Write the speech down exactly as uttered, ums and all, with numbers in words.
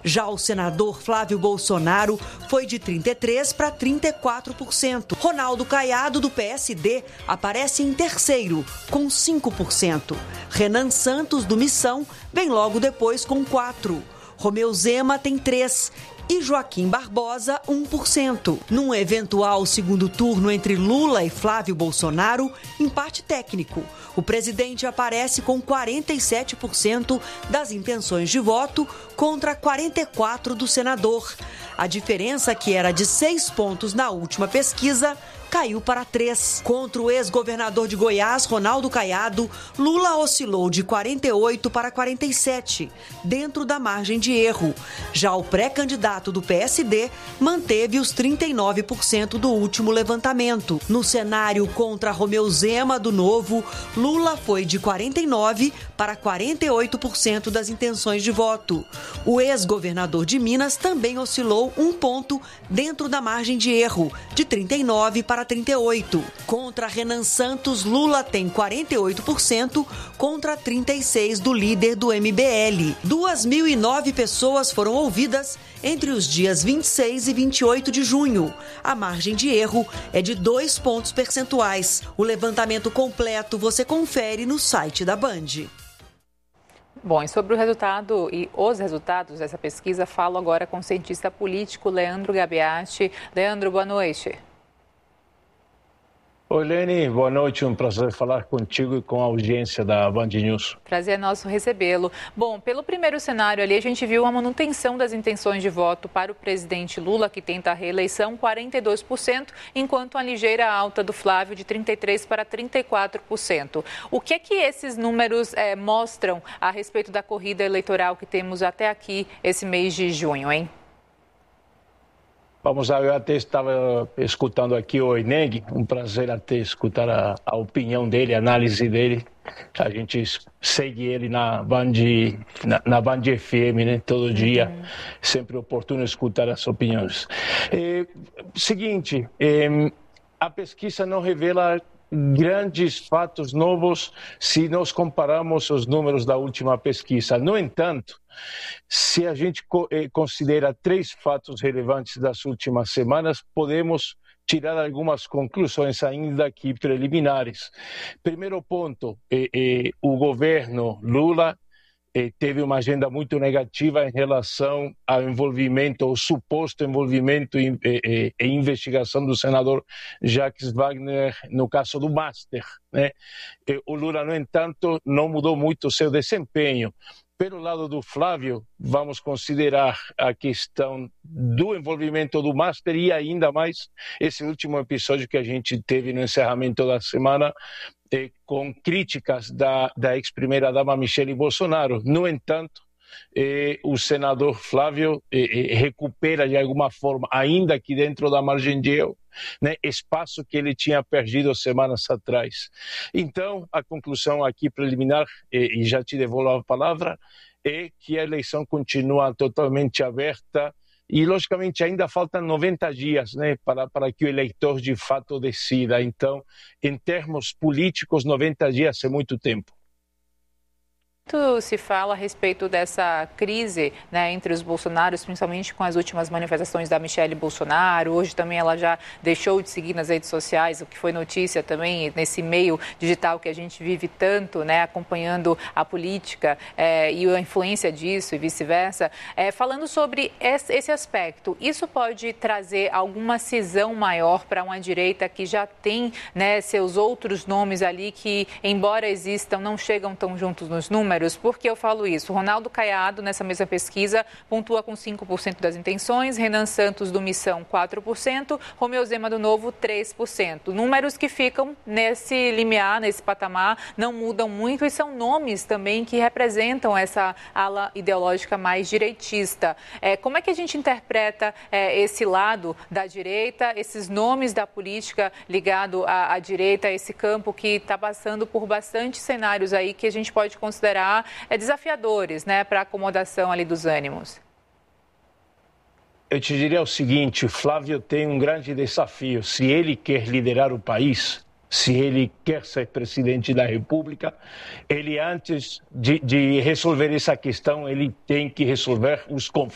Já o senador Flávio Bolsonaro foi de trinta e três por cento para trinta e quatro por cento. Ronaldo Caiado, do P S D, aparece em terceiro, com cinco por cento. Renan Santos, do Missão, vem logo depois com quatro por cento. Romeu Zema tem três por cento. E Joaquim Barbosa, um por cento. Num eventual segundo turno entre Lula e Flávio Bolsonaro, empate técnico. O presidente aparece com quarenta e sete por cento das intenções de voto contra quarenta e quatro por cento do senador. A diferença, que era de seis pontos na última pesquisa, caiu para três. Contra o ex-governador de Goiás, Ronaldo Caiado, Lula oscilou de quarenta e oito para quarenta e sete, dentro da margem de erro. Já o pré-candidato do P S D manteve os trinta e nove por cento do último levantamento. No cenário contra Romeu Zema, do Novo, Lula foi de quarenta e nove para quarenta e oito por cento das intenções de voto. O ex-governador de Minas também oscilou um ponto dentro da margem de erro, de trinta e nove para trinta e oito. Contra Renan Santos, Lula tem quarenta e oito por cento contra trinta e seis por cento do líder do M B L. duas mil e nove pessoas foram ouvidas entre os dias vinte e seis e vinte e oito de junho. A margem de erro é de dois pontos percentuais. O levantamento completo você confere no site da Band. Bom, e sobre o resultado e os resultados dessa pesquisa, falo agora com o cientista político Leandro Gabeati. Leandro, boa noite. Oi, Lene, boa noite, um prazer falar contigo e com a audiência da Band News. Prazer é nosso recebê-lo. Bom, pelo primeiro cenário ali, a gente viu a manutenção das intenções de voto para o presidente Lula, que tenta a reeleição, quarenta e dois por cento, enquanto a ligeira alta do Flávio, de trinta e três por cento para trinta e quatro por cento. O que é que esses números é, mostram a respeito da corrida eleitoral que temos até aqui, esse mês de junho, hein? Vamos lá, eu até estava escutando aqui o Eneg, um prazer até escutar a, a opinião dele, a análise dele. A gente segue ele na Band, na, na Band F M, né, todo dia, uhum. Sempre oportuno escutar as opiniões. É, seguinte, é, a pesquisa não revela grandes fatos novos se nós compararmos os números da última pesquisa. No entanto, se a gente considera três fatos relevantes das últimas semanas, podemos tirar algumas conclusões ainda aqui preliminares. Primeiro ponto, eh, eh, o governo Lula eh, teve uma agenda muito negativa em relação ao envolvimento, ao suposto envolvimento e eh, eh, investigação do senador Jacques Wagner no caso do Master, né? Eh, o Lula, no entanto, não mudou muito o seu desempenho. Pelo lado do Flávio, vamos considerar a questão do envolvimento do Master e ainda mais esse último episódio que a gente teve no encerramento da semana eh, com críticas da, da ex-primeira-dama Michele Bolsonaro. No entanto, eh, o senador Flávio eh, recupera de alguma forma, ainda que dentro da margem de erro, né, espaço que ele tinha perdido semanas atrás. Então, a conclusão aqui preliminar, e, e já te devolvo a palavra, é que a eleição continua totalmente aberta e, logicamente, ainda faltam noventa dias, né, para, para que o eleitor de fato decida. Então, em termos políticos, noventa dias é muito tempo. Muito se fala a respeito dessa crise, né, entre os Bolsonaros, principalmente com as últimas manifestações da Michele Bolsonaro. Hoje também ela já deixou de seguir nas redes sociais, o que foi notícia também nesse meio digital que a gente vive tanto, né, acompanhando a política é, e a influência disso e vice-versa. É, falando sobre esse aspecto, isso pode trazer alguma cisão maior para uma direita que já tem, né, seus outros nomes ali que, embora existam, não chegam tão juntos nos números? Por que eu falo isso? Ronaldo Caiado, nessa mesma pesquisa, pontua com cinco por cento das intenções, Renan Santos, do Missão, quatro por cento, Romeu Zema, do Novo, três por cento. Números que ficam nesse limiar, nesse patamar, não mudam muito e são nomes também que representam essa ala ideológica mais direitista. É, como é que a gente interpreta é, esse lado da direita, esses nomes da política ligado à, à direita, esse campo que está passando por bastante cenários aí que a gente pode considerar é, desafiadores, né, para a acomodação ali dos ânimos? Eu te diria o seguinte, Flávio tem um grande desafio. Se ele quer liderar o país, se ele quer ser presidente da República, ele, antes de, de resolver essa questão, ele tem que resolver os conflitos